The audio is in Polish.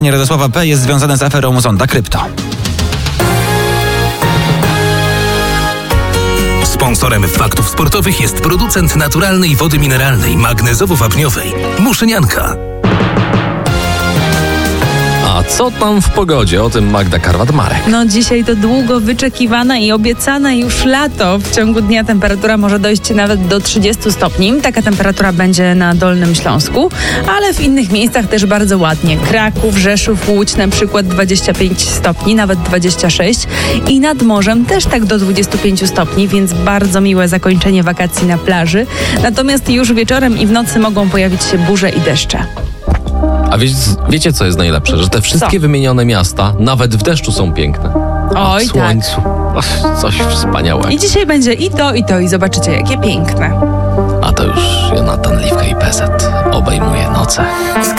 Radosława P. jest związane z aferą Zonda Krypto. Sponsorem Faktów Sportowych jest producent naturalnej wody mineralnej magnezowo-wapniowej Muszynianka. A co tam w pogodzie? O tym Magda Karwat-Marek. No dzisiaj to długo wyczekiwane i obiecane już lato. W ciągu dnia temperatura może dojść nawet do 30 stopni. Taka temperatura będzie na Dolnym Śląsku, ale w innych miejscach też bardzo ładnie. Kraków, Rzeszów, Łódź na przykład 25 stopni, nawet 26 i nad morzem też tak do 25 stopni, więc bardzo miłe zakończenie wakacji na plaży. Natomiast już wieczorem i w nocy mogą pojawić się burze i deszcze. A wiecie, co jest najlepsze? Że te wszystkie wymienione miasta nawet w deszczu są piękne. A Oj, w słońcu. tak. Coś wspaniałego. I dzisiaj będzie i to i zobaczycie, jakie piękne. A to już Jonatan Liwka i PZ obejmuje noce.